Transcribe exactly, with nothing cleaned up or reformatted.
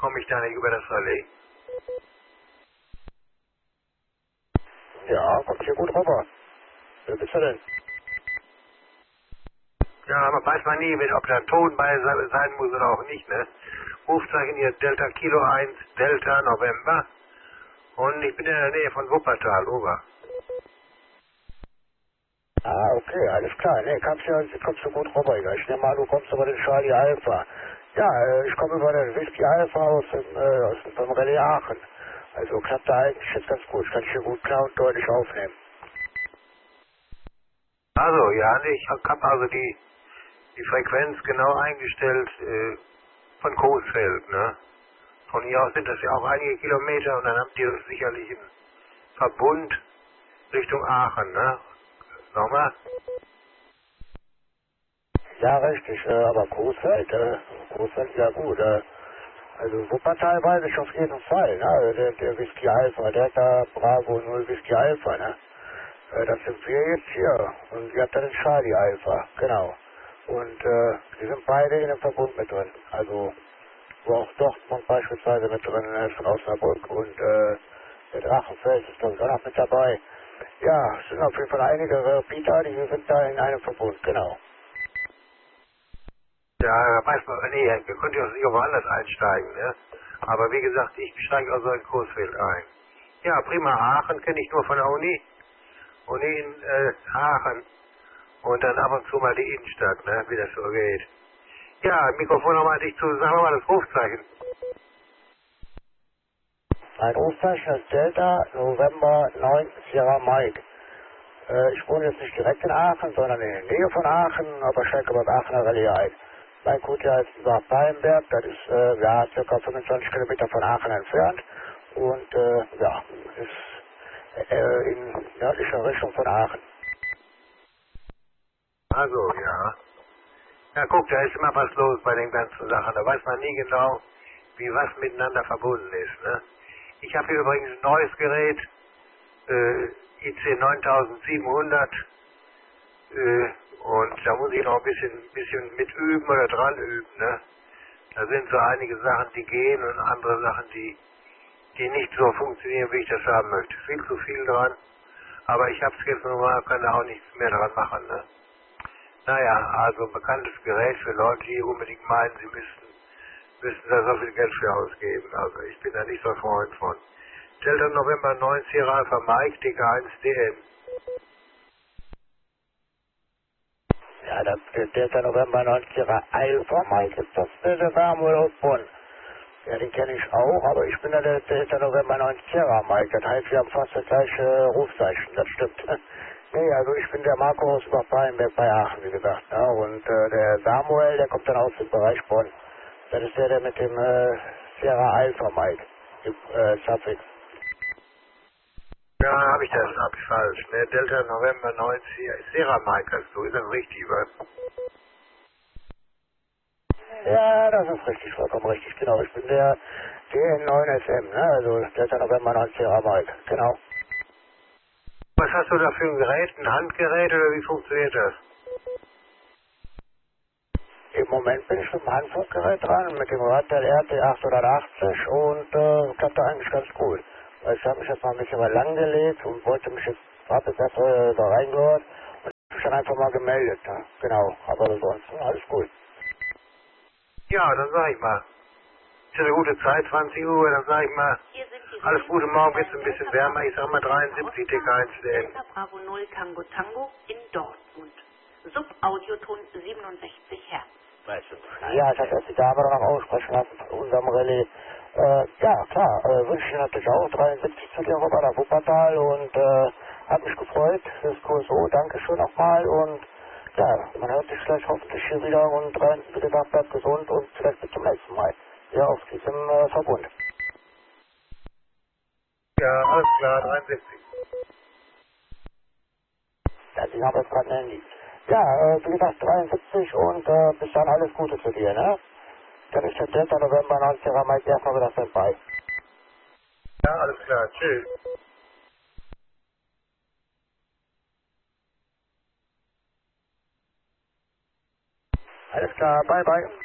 komme ich da nicht über das Relais? Ja, kommt hier gut rüber. Wer bist du denn? Ja, aber weiß man nie, ob da Ton bei se- sein muss oder auch nicht, ne? Rufzeichen hier Delta Kilo eins, Delta November. Und ich bin in der Nähe von Wuppertal, Ober. Ah, okay, alles klar. Nee, kommst du, kommst du gut rüber. Ja. Ich nehme mal, du kommst über den Charlie Alpha. Ja, äh, ich komme über den Whisky Alpha aus dem, äh, aus dem vom Relais Aachen. Also klappt da eigentlich jetzt ganz gut. Ich kann dich hier gut klar und deutlich aufnehmen. Also, ja, nee, ich habe also die, die Frequenz genau eingestellt äh, von Coesfeld, ne? Von hier aus sind das ja auch einige Kilometer und dann habt ihr sicherlich einen Verbund Richtung Aachen, ne? Nochmal? Ja, richtig, äh, aber Coesfeld, äh, Coesfeld, ja gut, äh, also Wuppertal weiß ich auf jeden Fall, ne? Also der, der Whisky Alpha, der hat da Bravo null Whisky Alpha, ne? Äh, das sind wir jetzt hier und ihr habt da den Charlie Alpha, genau. Und äh, die sind beide in einem Verbund mit drin, also wo auch Dortmund beispielsweise mit drin ist von Osnabrück und äh, der Drachenfels ist glaube ich auch noch mit dabei. Ja, es sind auf jeden Fall einige Repeater, die sind da in einem Verbund, genau. Ja, weiß man, nee, ihr könnt ja sicher woanders einsteigen, ne? Aber wie gesagt, ich steige also in Coesfeld ein. Ja, prima, Aachen kenne ich nur von der Uni. Uni in äh, Aachen. Und dann ab und zu mal die Innenstadt, ne? Wie das so geht. Ja, Mikrofon nochmal dich zu, sagen wir mal das Rufzeichen. Mein Rufzeichen ist Delta November neun Sierra Mike. Äh, ich wohne jetzt nicht direkt in Aachen, sondern in der Nähe von Aachen, aber steige beim Aachener Relais ein. Mein Kutter ist über Pallenberg, das ist äh, ja, ca. fünfundzwanzig Kilometer von Aachen entfernt und äh, ja, ist äh, in nördlicher Richtung von Aachen. Also, ja. Ja, guck, da ist immer was los bei den ganzen Sachen. Da weiß man nie genau, wie was miteinander verbunden ist, ne? Ich habe hier übrigens ein neues Gerät, äh, I C neuntausendsiebenhundert, äh, und da muss ich noch ein bisschen, bisschen mit üben oder dran üben, ne? Da sind so einige Sachen, die gehen und andere Sachen, die, die nicht so funktionieren, wie ich das haben möchte. Viel zu viel dran, aber ich habe es jetzt nun mal, kann da auch nichts mehr dran machen, ne? Naja, also ein bekanntes Gerät für Leute, die unbedingt meinen, sie müssten, müssten da so viel Geld für ausgeben. Also ich bin da nicht so ein Freund von. Delta November neun Sierra Alpha Mike, D K eins D M. Ja, das, der Delta November neun Sierra Alpha Mike ist das äh, der Samuel aus Bonn. Ja, den kenne ich auch, aber ich bin ja der Delta November neun Sierra Mike. Das heißt, wir haben fast das gleiche Rufzeichen, das stimmt. Nee, also ich bin der Marco aus Überpallenberg bei Aachen, wie gesagt. Ja, und äh, der Samuel, der kommt dann aus dem Bereich Bonn. Das ist der, der mit dem äh, Sierra Alpha Mike, äh, Suffix. Ja, habe ich das, hab ich falsch. Ne? Delta November neun Sierra Mike hast du, ist das richtig, was? Ja, das ist richtig, vollkommen richtig, genau. Ich bin der D N neun S M, ne? Also Delta November neun Sierra Mike, genau. Was hast du da für ein Gerät? Ein Handgerät oder wie funktioniert das? Im Moment bin ich mit dem Handfunkgerät dran, mit dem Radteil R T achthundertachtzig und äh, klappt da eigentlich ganz gut. Weil ich habe mich jetzt mal ein bisschen mal langgelegt und wollte mich jetzt, habe jetzt erst äh, da reingehört und hab mich dann einfach mal gemeldet, ne? Genau, aber ansonsten alles gut. Ja, dann sag ich mal. Ist ja eine gute Zeit, zwanzig Uhr, dann sag ich mal, alles Gute, morgen wird es ein bisschen wärmer, ich sag mal dreiundsiebzig D K eins D M. Delta Bravo null Tango Tango in Dortmund. Subaudioton siebenundsechzig Hertz. Weißt du, ja, ich hatte erst die Dame noch aussprechen lassen von unserem Relais. Äh, ja, klar, äh, wünsche ich natürlich auch dreiundsiebzig zu dir rüber nach Wuppertal und äh, hat mich gefreut fürs Q S O, Dankeschön nochmal und ja, man hört sich gleich hoffentlich hier wieder und rein, wie gesagt, bleibt gesund und vielleicht bis zum nächsten Mal. Ja, auf diesem äh, Verbund. Ja, alles klar, dreiundsiebzig. Ja, ich habe jetzt gerade ein Handy. Ja, äh, wie gesagt, dreiundsiebzig und äh, bis dann alles Gute zu dir, ne? Dann ist der dritte November neunzig Mike erstmal wieder dabei. Ja, alles klar, tschüss. Alles klar, bye bye.